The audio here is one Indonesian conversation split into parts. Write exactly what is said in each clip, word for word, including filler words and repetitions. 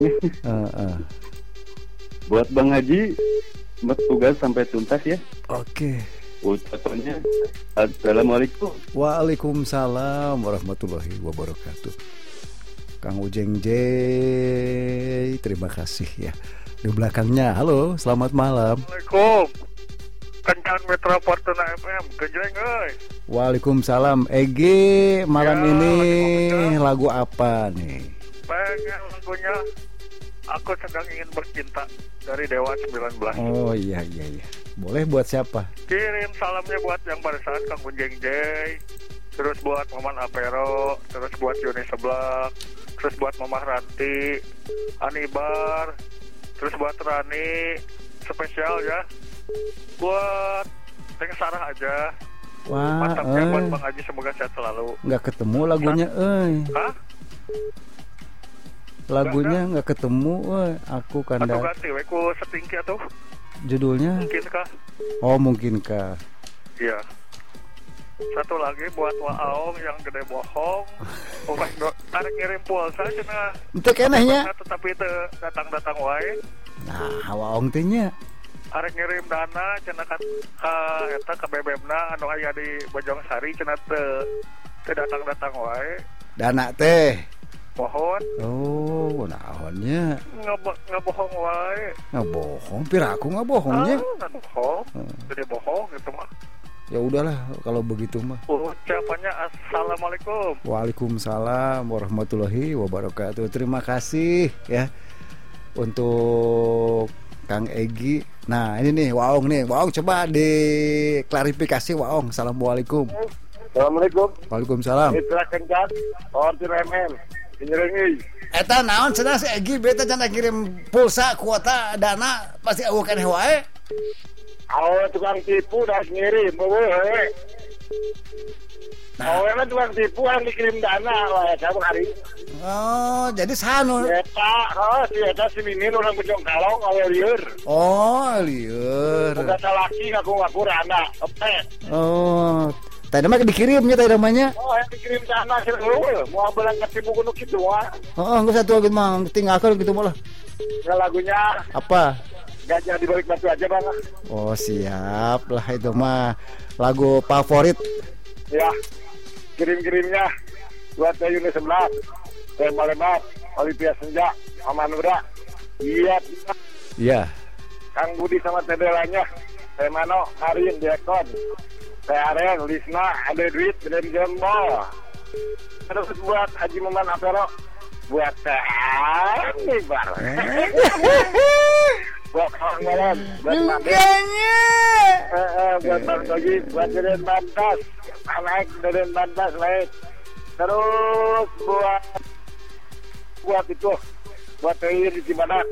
Uh, uh. Buat Bang Haji, bertugas sampai tuntas ya. Oke. Ucapannya Assalamualaikum. Waalaikumsalam warahmatullahi wabarakatuh. Kang Ujeng J, terima kasih ya. Di belakangnya, halo, selamat malam. Assalamualaikum. Kencan Metro Fortuna F M, gejreng euy. Waalaikumsalam. Egi, malam Ya, ini lagi mau lagu apa nih? Pengen lagunya Aku Sedang Ingin Bercinta dari Dewa sembilan belas. Oh iya iya iya. Boleh buat siapa? Kirim salamnya buat yang barusan Kang Gunjeng J, terus buat Maman Apero, terus buat Yuni Seblak, terus buat Mamah Ranti, Anibar, terus buat Rani, spesial ya. Buat Teng Sarah aja. Wah, Mantapnya buat eh, Bang Haji, semoga sehat selalu. nggak ketemu lagunya, eh. Hah? Lagunya nggak ketemu, eh. Aku Atau kanda. ganti we ku setingki atuh? Judulnya? Mungkin kah? Oh mungkinkah? Iya. Satu lagi buat Waong yang gede bohong. Bukan do- tarik ngirim pulsa cenah. Itu kenehnya. Tetapi itu datang-datang wae. Nah, waong teh nya. Arek ngirim dana cenah ka ka eta ka B B M-na anu aya di Bojongsari cenah teu teu datang-datang wae. Dana teh. Mohon Oh, naonnya? ngebo- ngebohong wae. Nggak bohong, piraku nggak bohongnya. Ah, nggak bohong. Hmm. Gede bohong gitu mah. Ya udahlah kalau begitu mah. Ucapannya Assalamualaikum. Waalaikumsalam warahmatullahi wabarakatuh. Terima kasih ya untuk Kang Egi. Nah ini nih Waong nih, Waong coba diklarifikasi Waong. Assalamualaikum. Assalamualaikum. Waalaikumsalam. Mitra Kencan, Fortuna F M. Gejreng. Eta naon cenah si Egi beta cenah kirim pulsa kuota dana pasti eueuh keneh wae. Awe tukang tipu dah ngirim, wewe. Nah. Awe mah tukang tipu yang dikirim dana lah ya hari. Oh, jadi sanu. Eta, oh si Eta si Mimin orang Bojong Kalong awe lieur. Oh, lieur. Bukan laki ngaku-ngaku rana, oke. Oh, tadi mah dikirimnya tadi namanya. Oh, yang dikirim dana sih eueuh, mau belang ke tipu kuno kitu wah. Oh, enggak satu lagi mah tinggalkan gitu malah. Ya lagunya Apa? Gajah di Balik Batu aja bang. Oh, siap lah itu mah lagu favorit. Ya, kirim-kirimnya buat Teh Yuni sebelas, Teh Malemat, Olivia Senja, Aman Nura, iya, Iya. Kang Budi sama Teh Delanya, Teh Mano, Karin, Diakon, Teh Aren, Lisna, Ade Duit, Geden Jembol. Terus buat Haji Maman Apero, buat Teh Anibar, buat Pangeran, buat Made, Enggaknya. eh, eh, buat Bang Dogi, buat Deden Bantas, naik Deden Bantas naik. Terus buat buat itu, buat Teh di Cibadak,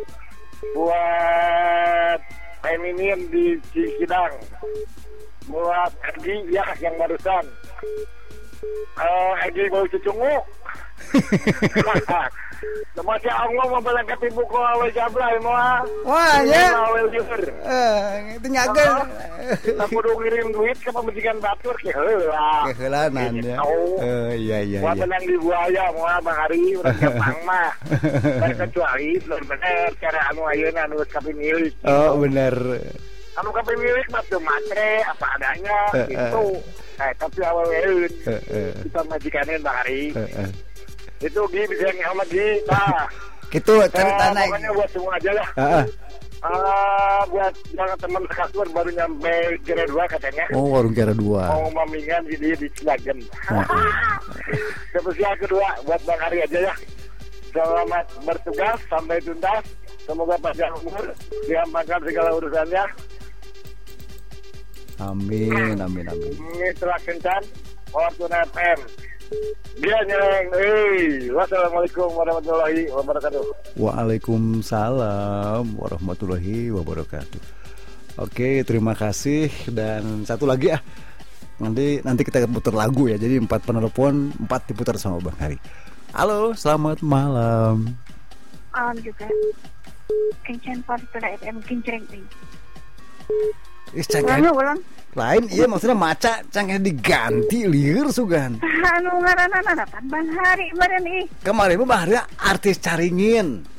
buat Feminin di Cikidang, buat Egi ya yang barusan, eh Egi bau cucungu. Semacam Allah mau berangkat ibu ko awe jablay moal. Wah, ya. Awe lieur. Eh, itu nyageun. Kita kudu ngirim duit ke pemajikan batur ke heula. Kehelanan ya. Eh, iya iya Wah iya. menang di buaya moal Bang Ari urang Jepang mah. Dan kecuali bener cara anu ayeuna anu geus kapimilik. Oh, benar. Anu kapimilik mah teu matre apa adanya Eh, gitu. Eh tapi aweweun Eh, eh. kita majikaneun Bang Ari. Eh, eh. Itu Gi bisa nyaman Gi. Nah. Gitu Eh, ceritanya. pokoknya buat semua aja lah. Heeh. Ah, buat yang teman sekasur baru nyampe kira dua katanya. Oh, warung kira dua. Mau mamingan di di di Cilagen. Oh, Spesial kedua buat Bang Ari aja ya. Selamat bertugas sampai tuntas. Semoga panjang umur, diamankan segala urusannya. Amin, amin, amin. Mitra Kencan, Fortuna F M. Dia nyereng, eh, wassalamualaikum warahmatullahi wabarakatuh. Waalaikumsalam warahmatullahi wabarakatuh. Oke, terima kasih dan satu lagi ah. Nanti nanti kita putar lagu ya. Jadi empat penelpon, empat diputar sama Bang Hari. Halo, selamat malam. Malam juga. Kencan Fortuna F M kincreng nih. Ih, Ulang cangkeh ulang. lain iya maksudnya maca cangkeh diganti lieur sugan. Anu ngaranana pan Bang Hari meureun ih. Kemarin mah Bang Hari artis caringin.